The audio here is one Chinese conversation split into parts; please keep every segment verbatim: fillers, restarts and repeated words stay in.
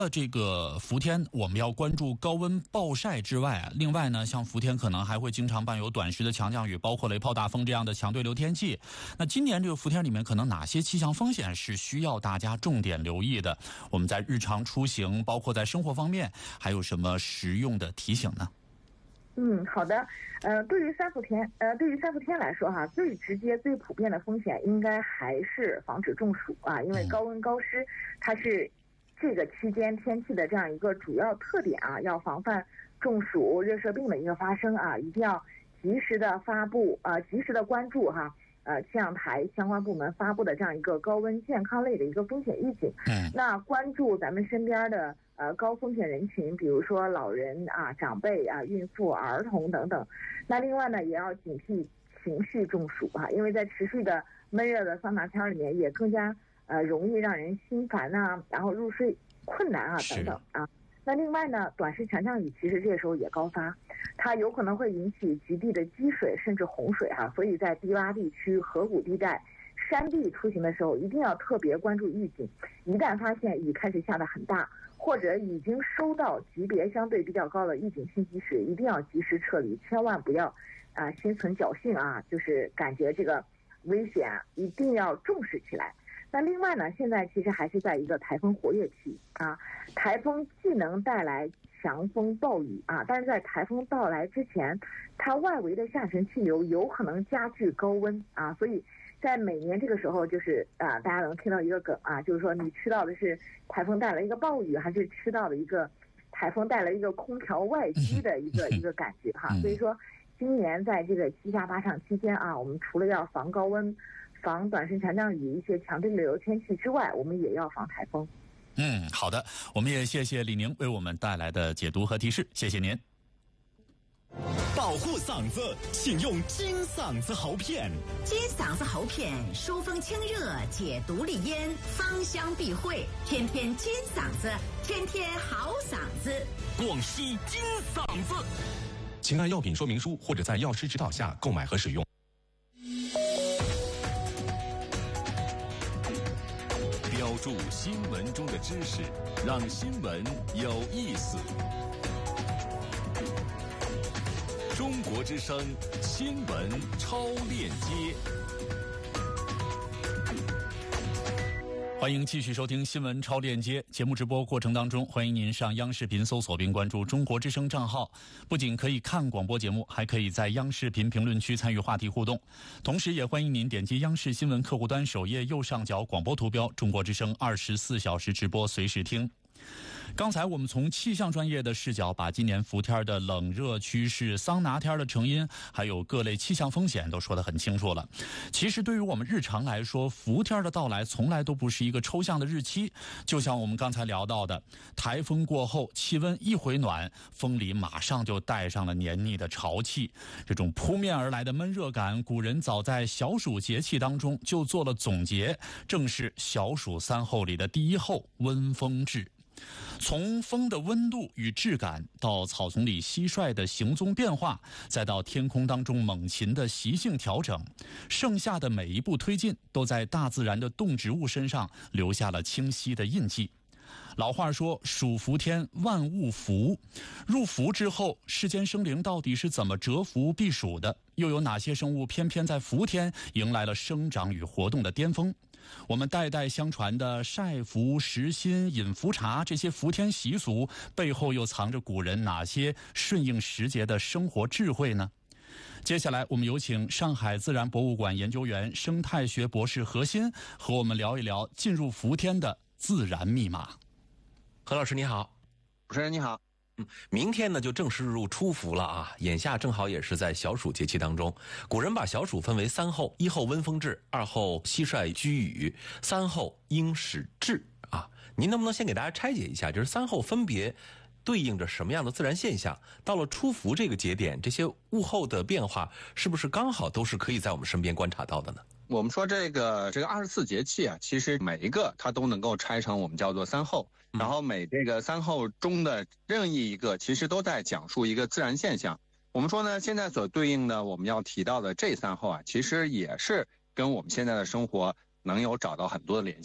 呃，这个伏天我们要关注高温暴晒之外啊，另外呢，像伏天可能还会经常伴有短时的强降雨，包括雷暴大风这样的强对流天气。那今年这个伏天里面，可能哪些气象风险是需要大家重点留意的？我们在日常出行，包括在生活方面，还有什么实用的提醒呢？ 嗯，好的。呃，对于三伏天，呃，对于三伏天来说哈，最直接、最普遍的风险应该还是防止中暑啊，因为高温高湿，它是这个期间天气的这样一个主要特点啊，要防范中暑、热射病的一个发生啊，一定要及时的发布啊、呃，及时的关注哈。呃，气象台相关部门发布的这样一个高温健康类的一个风险预警，嗯，那关注咱们身边的呃高风险人群，比如说老人啊、长辈啊、孕妇、儿童等等。那另外呢，也要警惕情绪中暑啊，因为在持续的闷热的桑拿天里面，也更加呃容易让人心烦啊，然后入睡困难啊等等啊。那另外呢，短时强降雨其实这个时候也高发，它有可能会引起局地的积水甚至洪水哈、啊，所以在低洼地区、河谷地带、山地出行的时候，一定要特别关注预警。一旦发现雨开始下得很大，或者已经收到级别相对比较高的预警信息时，一定要及时撤离，千万不要啊、呃、心存侥幸啊，就是感觉这个危险啊，一定要重视起来。那另外呢，现在其实还是在一个台风活跃期啊，台风既能带来强风暴雨啊，但是在台风到来之前，它外围的下沉气流有可能加剧高温啊，所以在每年这个时候，就是啊，大家能听到一个梗啊，就是说你吃到的是台风带来一个暴雨，还是吃到的一个台风带来一个空调外机的一个一个感觉哈。所以说，今年在这个七下八上期间啊，我们除了要防高温、防短时强降雨一些强对流天气之外，我们也要防台风。 嗯，好的，我们也谢谢李宁为我们带来的解读和提示，谢谢您。 保护嗓子，请用金嗓子喉片。 金嗓子喉片疏风清热，解毒利咽，芳香避秽，天天金嗓子，天天好嗓子。 广西金嗓子，请按药品说明书或者在药师指导下购买和使用。标注新闻中的知识，让新闻有意思。中国之声新闻超链接， 欢迎继续收听新闻超链接节目直播过程当中，欢迎您上央视频搜索并关注中国之声账号，不仅可以看广播节目，还可以在央视频评论区参与话题互动，同时也欢迎您点击央视新闻客户端首页右上角广播图标，中国之声二十四小时直播随时听。刚才我们从气象专业的视角，把今年伏天的冷热趋势、桑拿天的成因，还有各类气象风险都说得很清楚了。其实对于我们日常来说，伏天的到来从来都不是一个抽象的日期，就像我们刚才聊到的，台风过后气温一回暖，风里马上就带上了黏腻的潮气，这种扑面而来的闷热感，古人早在小暑节气当中就做了总结，正是小暑三候里的第一候温风至。从风的温度与质感，到草丛里蟋蟀的行踪变化，再到天空当中猛禽的习性调整，盛夏的每一步推进，都在大自然的动植物身上留下了清晰的印记。老话说暑伏天万物伏，入伏之后，世间生灵到底是怎么蛰伏避暑的？又有哪些生物偏偏在伏天迎来了生长与活动的巅峰？我们代代相传的晒伏、食新、饮伏茶这些伏天习俗背后又藏着古人哪些顺应时节的生活智慧呢？接下来我们有请上海自然博物馆研究员、生态学博士何鑫和我们聊一聊进入伏天的自然密码。 何老师你好。 主持人你好。 嗯，明天呢就正式入初伏了啊，眼下正好也是在小暑节气当中。古人把小暑分为三候，一候温风至，二候蟋蟀居雨，三候应始至啊。您能不能先给大家拆解一下，就是三候分别对应着什么样的自然现象？到了初伏这个节点，这些物候的变化是不是刚好都是可以在我们身边观察到的呢？ 我们说这个这个二十四节气啊，其实每一个它都能够拆成我们叫做三候，然后每这个三候中的任意一个其实都在讲述一个自然现象。我们说呢，现在所对应的我们要提到的这三候啊，其实也是跟我们现在的生活能有找到很多的联系。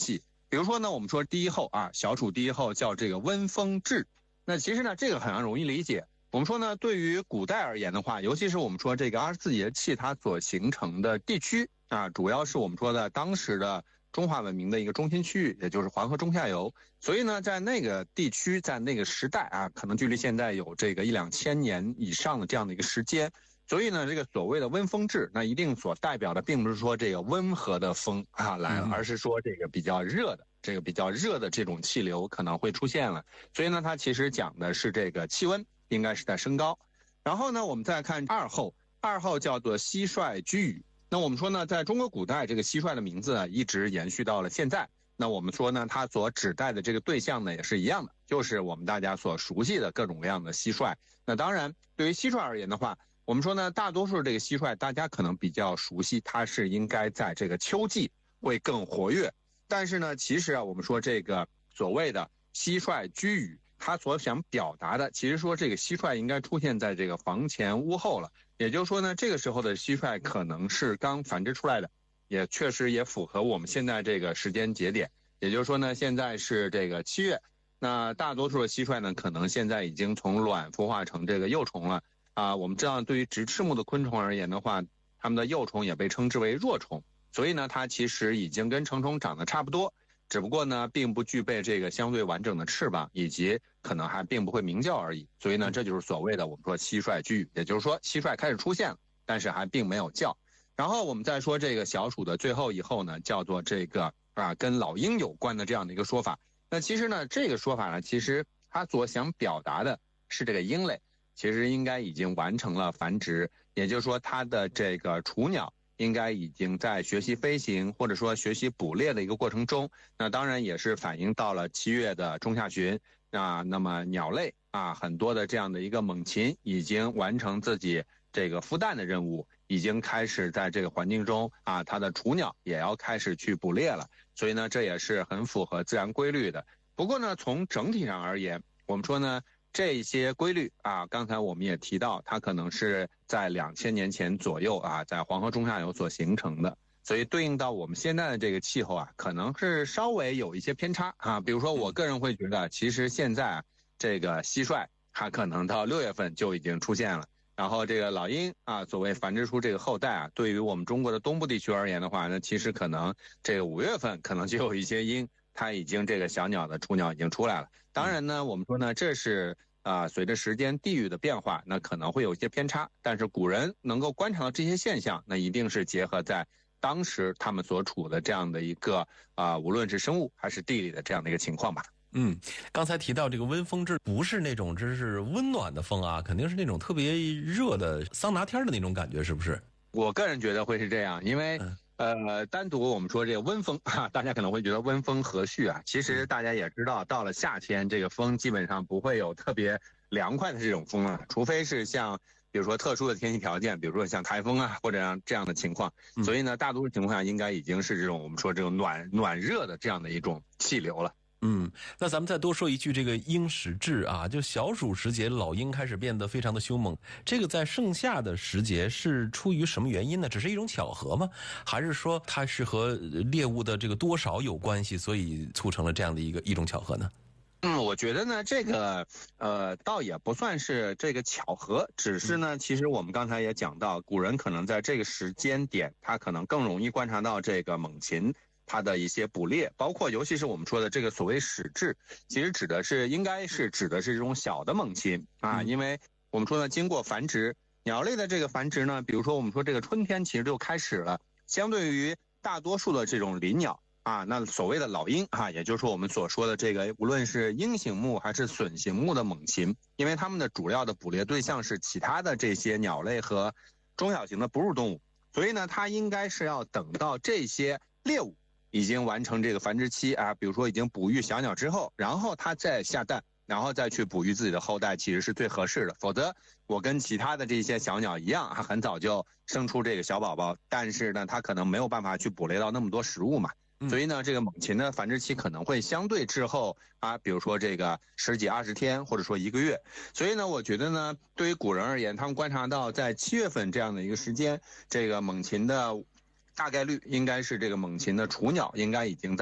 比如说呢，我们说第一候啊，小暑第一候叫这个温风至，那其实呢这个很容易理解。我们说呢，对于古代而言的话，尤其是我们说这个二十四节气它所形成的地区啊，主要是我们说的当时的中华文明的一个中心区域，也就是黄河中下游。所以呢，在那个地区，在那个时代啊，可能距离现在有这个一两千年以上的这样的一个时间。所以呢，这个所谓的温风至，那一定所代表的并不是说这个温和的风啊来了，而是说这个比较热的，这个比较热的这种气流可能会出现了。所以呢，它其实讲的是这个气温应该是在升高。然后呢，我们再看二候，二候叫做蟋蟀居羽。那我们说呢，在中国古代，这个蟋蟀的名字呢，一直延续到了现在。那我们说呢，它所指代的这个对象呢，也是一样的，就是我们大家所熟悉的各种各样的蟋蟀。那当然，对于蟋蟀而言的话，我们说呢，大多数这个蟋蟀大家可能比较熟悉，它是应该在这个秋季会更活跃。但是呢，其实啊，我们说这个所谓的蟋蟀居羽，它所想表达的，其实说这个蟋蟀应该出现在这个房前屋后了。也就是说呢，这个时候的蟋蟀可能是刚繁殖出来的，也确实也符合我们现在这个时间节点。也就是说呢，现在是这个七月，那大多数的蟋蟀呢，可能现在已经从卵孵化成这个幼虫了。啊，我们知道对于直翅目的昆虫而言的话，它们的幼虫也被称之为弱虫，所以呢，它其实已经跟成虫长得差不多，只不过呢，并不具备这个相对完整的翅膀，以及可能还并不会鸣叫而已。所以呢，这就是所谓的我们说蟋蟀居羽，也就是说蟋蟀开始出现了，但是还并没有叫。然后我们再说这个小暑的最后一候呢，叫做这个啊跟老鹰有关的这样的一个说法。那其实呢，这个说法呢，其实它所想表达的是这个鹰类其实应该已经完成了繁殖，也就是说它的这个雏鸟应该已经在学习飞行或者说学习捕猎的一个过程中。那当然也是反映到了七月的中下旬啊，那么鸟类啊很多的这样的一个猛禽已经完成自己这个孵蛋的任务，已经开始在这个环境中啊，它的雏鸟也要开始去捕猎了。所以呢，这也是很符合自然规律的。不过呢，从整体上而言，我们说呢，这些规律啊，刚才我们也提到，它可能是在两千年前左右啊，在黄河中下游所形成的，所以对应到我们现在的这个气候啊，可能是稍微有一些偏差啊。比如说，我个人会觉得，其实现在啊，这个蟋蟀它可能到六月份就已经出现了，然后这个老鹰啊，所谓繁殖出这个后代啊，对于我们中国的东部地区而言的话，那其实可能这个五月份可能就有一些鹰，它已经这个小鸟的雏鸟已经出来了。当然呢，我们说呢，这是。啊、呃，随着时间地域的变化，那可能会有一些偏差，但是古人能够观察到这些现象，那一定是结合在当时他们所处的这样的一个啊、呃，无论是生物还是地理的这样的一个情况吧。 嗯，刚才提到这个温风至，不是那种真是温暖的风啊，肯定是那种特别热的桑拿天的那种感觉，是不是？ 我个人觉得会是这样，因为。嗯呃，单独我们说这个温风哈、啊，大家可能会觉得温风和煦啊。其实大家也知道，到了夏天，这个风基本上不会有特别凉快的这种风了、啊，除非是像比如说特殊的天气条件，比如说像台风啊或者这样的情况。所以呢，大多数情况下应该已经是这种我们说这种暖暖热的这样的一种气流了。 嗯，那咱们再多说一句，这个鹰始至啊，就小暑时节，老鹰开始变得非常的凶猛。这个在盛夏的时节是出于什么原因呢？只是一种巧合吗？还是说它是和猎物的这个多少有关系，所以促成了这样的一个一种巧合呢？ 嗯，我觉得呢，这个呃，倒也不算是这个巧合，只是呢，其实我们刚才也讲到，古人可能在这个时间点，他可能更容易观察到这个猛禽。它的一些捕猎，包括尤其是我们说的这个所谓始至，其实指的是应该是指的是这种小的猛禽啊，因为我们说呢，经过繁殖，鸟类的这个繁殖呢，比如说我们说这个春天其实就开始了，相对于大多数的这种林鸟啊，那所谓的老鹰啊，也就是我们所说的这个无论是鹰形目还是隼形目的猛禽，因为它们的主要的捕猎对象是其他的这些鸟类和中小型的哺乳动物，所以呢，它应该是要等到这些猎物已经完成这个繁殖期啊，比如说已经哺育小鸟之后，然后它再下蛋，然后再去哺育自己的后代，其实是最合适的。否则，我跟其他的这些小鸟一样啊，很早就生出这个小宝宝，但是呢，它可能没有办法去捕猎到那么多食物嘛。所以呢，这个猛禽的繁殖期可能会相对滞后啊，比如说这个十几二十天，或者说一个月。所以呢，我觉得呢，对于古人而言，他们观察到在七月份这样的一个时间，这个猛禽的大概率应该是这个猛禽的雏鸟应该已经在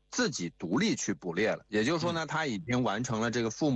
自己独立去捕猎了，也就是说呢，他已经完成了这个父母